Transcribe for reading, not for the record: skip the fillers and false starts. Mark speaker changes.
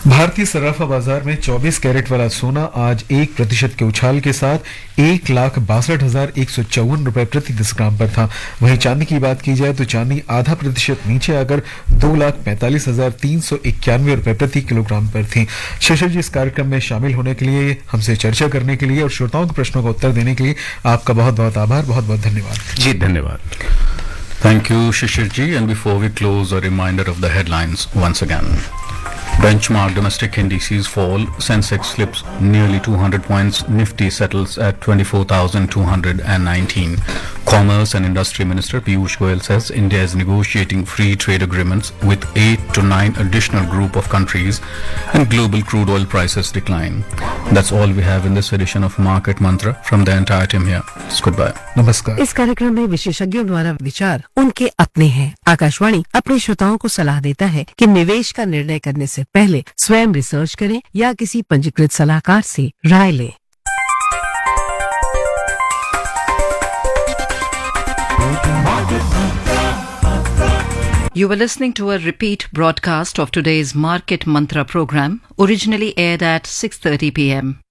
Speaker 1: भारतीय सराफा बाजार में 24 कैरेट वाला सोना आज 1% के उछाल के साथ 1,62,154 रुपए प्रति 10 ग्राम पर था। वहीं चांदी की बात की जाए तो चांदी आधा प्रतिशत नीचे आकर 2,45,391 रुपए प्रति किलोग्राम पर थी। शेषर जी, इस कार्यक्रम में शामिल होने के लिए, हमसे चर्चा करने के लिए और श्रोताओं के प्रश्नों का उत्तर देने के लिए आपका बहुत बहुत आभार, बहुत बहुत धन्यवाद।
Speaker 2: जी धन्यवाद।
Speaker 3: Thank you, Shishir ji. And before we close, a reminder of the headlines once again. Benchmark domestic indices fall. Sensex slips nearly 200 points. Nifty settles at 24,219. Commerce and Industry Minister Piyush Goyal says India is negotiating free trade agreements with 8 to 9 additional group of countries, and global crude oil prices decline. That's all we have in this edition of Market Mantra. From the entire team here, it's goodbye.
Speaker 1: नमस्कार।
Speaker 4: इस कार्यक्रम में विशेषज्ञों द्वारा विचार उनके अपने हैं। आकाशवाणी अपने श्रोताओं को सलाह देता है कि निवेश का निर्णय करने से पहले स्वयं रिसर्च करें या किसी पंजीकृत सलाहकार से राय लें।
Speaker 5: You were listening to a repeat broadcast of today's Market Mantra program, originally aired at 6:30 p.m.